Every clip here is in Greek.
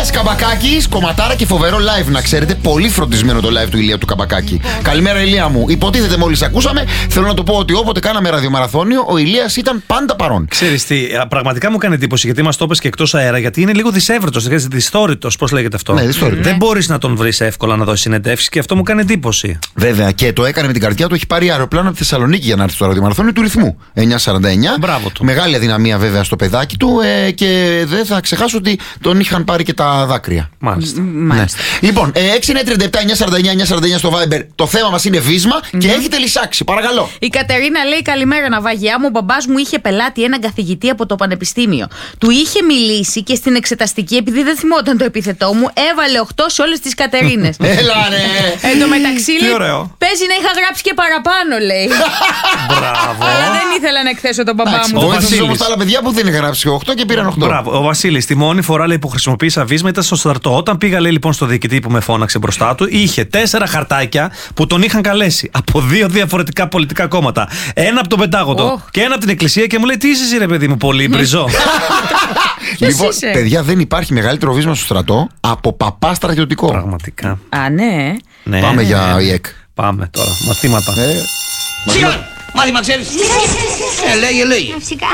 Ηλίας Καμπακάκης, κομματάρα και φοβερό live, να ξέρετε. Πολύ φροντισμένο το live του Ηλία του Καμπακάκη. Καλημέρα, Ηλία μου. Υποτίθεται μόλις ακούσαμε. Θέλω να το πω ότι όποτε κάναμε ραδιομαραθώνιο, ο Ηλίας ήταν πάντα παρόν. Ξέρεις τι, πραγματικά μου κάνει εντύπωση γιατί μας το είπες και εκτός αέρα, γιατί είναι λίγο δυσέβρετος, δυστόρητος, πώς λέγεται αυτό. Ναι, δυστόρητος. Δεν μπορείς να τον βρεις εύκολα να δώσει συνεντεύσεις και αυτό μου κάνει εντύπωση. Βέβαια, και το έκανε με την καρδιά του. Έχει πάρει αεροπλάνο από τη Θεσσαλονίκη για να έρθει στο ραδιομαραθώνιο του ρυθμού. 9:49. Μπράβο του. Μεγάλη αδυναμία βέβαια στο παιδάκι του και δεν θα ξεχάσω ότι τον είχαν πάρει και τα δάκρυα. Μάλιστα. Ναι. Λοιπόν, 6-9-37-949 στο Viber. Το θέμα μας είναι βίσμα και έχετε λυσάξει. Παρακαλώ. Η Κατερίνα λέει: καλημέρα, ναυαγιά μου. Ο μπαμπάς μου είχε πελάτη έναν καθηγητή από το πανεπιστήμιο. Του είχε μιλήσει και στην εξεταστική, επειδή δεν θυμόταν το επίθετό μου, έβαλε 8 σε όλες τις Κατερίνες. Έλα ρε. Εν τω μεταξύ λέει: ωραίο. παίζει να είχα γράψει και παραπάνω, λέει. Μπράβο. Αλλά δεν ήθελα να εκθέσω τον μπαμπά μου. Βοήθησε όμως τα άλλα παιδιά που δεν είχαν γράψει 8 και πήραν 8. Μπράβο. Ο Βασίλης, τη μόνη φορά λέει, που χρησιμοποίησα βίσμα ήταν στο στρατό. Όταν πήγα λέει, λοιπόν στο διοικητή που με φώναξε μπροστά του, είχε 4 χαρτάκια που τον είχαν καλέσει από 2 διαφορετικά πολιτικά κόμματα. Ένα από τον Πεντάγωνο και ένα από την Εκκλησία και μου λέει: τι είσαι εσύ, ρε παιδί μου, πολύ μπριζό. Λοιπόν, παιδιά, δεν υπάρχει μεγαλύτερο βίσμα στο στρατό από παπά στρατιωτικό. Πραγματικά. Α, ναι. Πάμε για ΙΕΚ. Πάμε τώρα. Μαθήματα. Σιγά! Μάθημα ξέρεις! Λέγε. Φυσικά.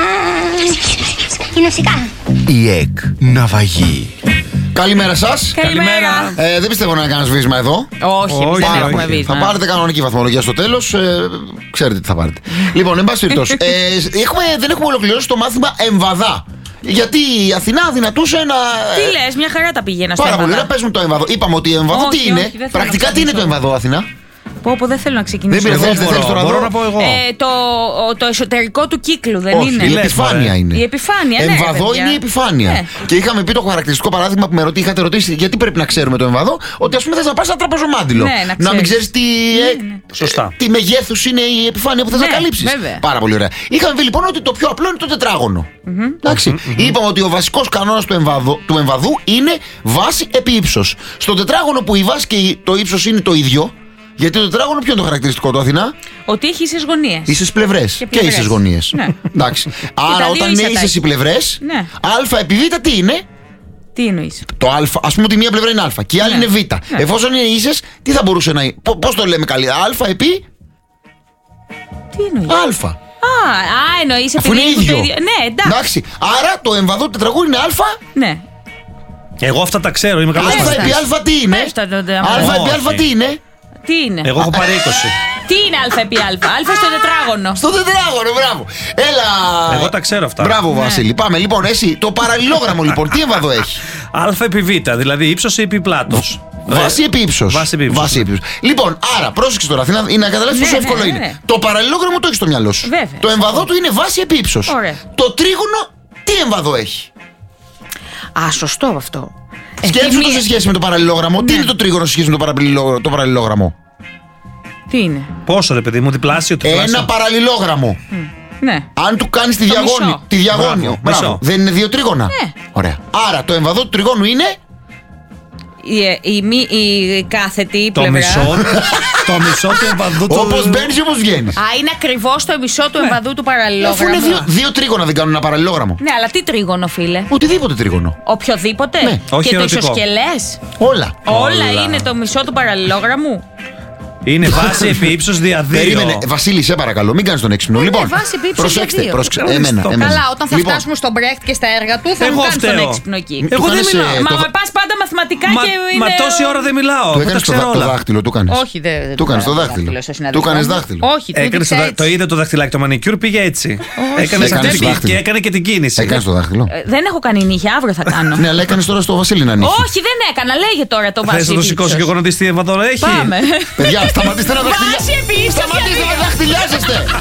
Είναι φυσικά. ΙΕΚ. Ναυαγή. Καλημέρα σας. Καλημέρα. Δεν πιστεύω να κάνεις βίσμα εδώ. Όχι, εμείς δεν έχουμε βίσμα. Θα πάρετε κανονική βαθμολογία στο τέλος. Ξέρετε τι θα πάρετε. Λοιπόν, εν πάση περιπτώσει, δεν έχουμε ολοκληρώσει το μάθημα εμβαδά. Γιατί η Αθηνά δυνατούσε να. Τι λες, μια χαρά τα πήγαινα στο Πάρα εμβαδά. πολύ, να παίζουμε το εμβαδό. Είπαμε ότι εμβαδό τι είναι. Πρακτικά τι είναι το εμβαδό, Αθηνά. Πω, δεν θέλω να ξεκινήσω. Δεν θέλεις τώρα μπορώ να πω εγώ. Το εσωτερικό του κύκλου δεν Όχι, είναι. η επιφάνεια είναι. Η επιφάνεια, ναι. Εμβαδό είναι η επιφάνεια. Ναι. Και είχαμε πει το χαρακτηριστικό παράδειγμα που είχατε ρωτήσει γιατί πρέπει να ξέρουμε το εμβαδό, ότι ας πούμε θες να πας ένα τραπεζομάντιλο. Ναι, να μην ξέρεις Σωστά. τι μεγέθους είναι η επιφάνεια που θες να καλύψεις. Βέβαια. Πάρα πολύ ωραία. Είχαμε πει λοιπόν ότι το πιο απλό είναι το τετράγωνο. Εντάξει. Είπαμε ότι ο βασικός κανόνας του εμβαδού είναι βάση επί ύψος. Στο τετράγωνο που η βάση και το ύψος είναι το ίδιο. Γιατί το τετράγωνο ποιο είναι το χαρακτηριστικό του, Αθηνά? Ότι έχει ίσες γωνίες. Ίσες πλευρές και ίσες γωνίες. Ναι. Εντάξει. Άρα όταν είναι ίσες οι πλευρές, ναι. α επί β τι είναι? Τι εννοείς? Το α, ας πούμε ότι μία πλευρά είναι α και η άλλη είναι β. Ναι. Εφόσον είναι ίσες, τι θα μπορούσε να είναι? Πώς το λέμε καλύτερα? Α επί Τι εννοείς? α. Εννοείς Αφού είναι ίδιο. Ναι, εντάξει. Άρα το εμβαδό του τετραγώνου είναι α. Ναι. Εγώ αυτά τα ξέρω, είμαι καλός Α μαθητής. επί α τι είναι? Πες τα τότε. Α επί α τι είναι? Τι είναι? Εγώ έχω πάρει 20. Τι είναι α επί α? Α στο τετράγωνο. Στο τετράγωνο, μπράβο. Έλα. Εγώ τα ξέρω αυτά. Μπράβο, Βασίλη. Πάμε λοιπόν, εσύ. Το παραλληλόγραμμο λοιπόν, τι εμβαδό έχει? Α επί β, δηλαδή ύψος επί πλάτος. Βάση επί ύψος. Βάση ύψος. Λοιπόν, άρα, πρόσεξε τώρα, Αθήνα, να καταλάβεις πόσο εύκολο είναι. Το παραλληλόγραμμο το έχει στο μυαλό σου. Βέβαια. Το εμβαδό του είναι βάση επί ύψος. Ωραία. Το τρίγωνο, τι εμβαδό έχει? Α, σωστό αυτό. Σκέψου το σε σχέση με το παραλληλόγραμμο. Τι είναι το τρίγωνο σε σχέση με το παραλληλόγραμμο? Τι είναι? Πόσο ρε παιδί μου, διπλάσιο, τριπλάσιο. Ένα παραλληλόγραμμο. Ναι. Αν του κάνεις τη διαγώνιο. Μπράβο. Δεν είναι 2 τρίγωνα? Ναι. Ωραία. Άρα το εμβαδό του τριγώνου είναι Η κάθετη Το πλευρά. το μισό του εμβαδού του. όπως μπαίνεις ή όπως βγαίνεις. Α, είναι ακριβώς το μισό του εμβαδού του Αφού παραλληλόγραμμου. είναι 2 τρίγωνα δεν κάνουν ένα παραλληλόγραμμο. Ναι, αλλά τι τρίγωνο, φίλε? Οτιδήποτε τρίγωνο. Οποιοδήποτε. Ναι. Όχι Και το ερωτικό. ισοσκελές. Όλα. Όλα είναι το μισό του παραλληλόγραμμου. Είναι βάση επί ύψος δια 2. Περίμενε, Βασίλη, σε παρακαλώ, μην κάνεις τον έξυπνο. Ναι, Λοιπόν, βάση επί ύψος προσέξτε, για 2. πρόσεξε. Καλά, Καλά, όταν θα Λοιπόν, φτάσουμε στον Μπρέχτ και στα έργα του, θα Εγώ μου κάνεις τον φταίω. έξυπνο εκεί. Εγώ δεν μιλάω. Μα με πας πάντα μαθηματικά και είναι. Μα τόση ώρα δεν μιλάω. Του Εγώ τα έκανες ξέρω το όλα. δάχτυλο, του κάνεις. Όχι, δεν. Του κάνεις το δάχτυλο. Του κάνεις δάχτυλο. Όχι, του Έκανες έδειξα έτσι. το είδε το δαχτυλάκι, το μανικιούρ πήγε έτσι. Έκανες Έκανες αυτή δάχτυλο. και έκανε και την κίνηση. Έκανες το δάχτυλο. Δεν έχω κάνει νύχια, αύριο θα κάνω. Ναι, αλλά έκανες τώρα στο Βασίλη να ανοίξει. Όχι, δεν έκανα. Λέγε τώρα το Θες να Βασίλη. το σηκώσω και εγώ να δεις τι εμβαδό έχει? Πάμε. Παιδιά, σταματήστε να Βάση επί ύψος για Σταματήστε να 2. δαχτυλιάζεστε.